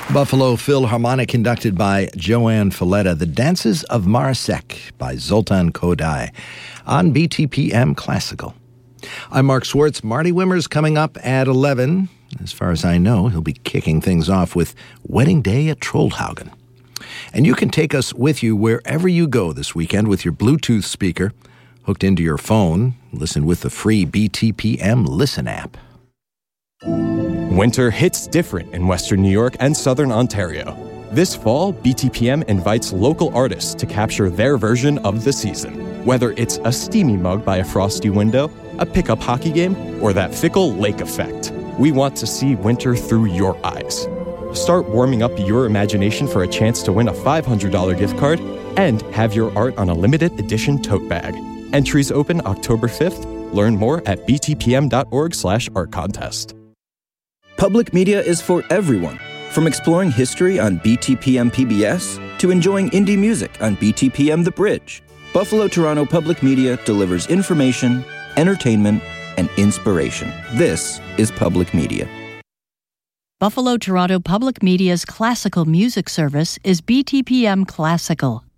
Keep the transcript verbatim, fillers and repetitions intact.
Buffalo Philharmonic conducted by Joanne Falletta. The Dances of Marasek by Zoltan Kodály on B T P M Classical. I'm Mark Schwartz. Marty Wimmer's coming up at eleven. As far as I know, he'll be kicking things off with Wedding Day at Trollhaugen. And you can take us with you wherever you go this weekend with your Bluetooth speaker hooked into your phone. Listen with the free B T P M Listen app. Winter hits different in Western New York and Southern Ontario. This fall, B T P M invites local artists to capture their version of the season. Whether it's a steamy mug by a frosty window, a pickup hockey game, or that fickle lake effect, we want to see winter through your eyes. Start warming up your imagination for a chance to win a five hundred dollars gift card and have your art on a limited edition tote bag. Entries open October fifth. Learn more at btpm.org slash art contest. Public media is for everyone, from exploring history on B T P M P B S to enjoying indie music on B T P M The Bridge. Buffalo Toronto Public Media delivers information, entertainment, and inspiration. This is public media. Buffalo Toronto Public Media's classical music service is B T P M Classical.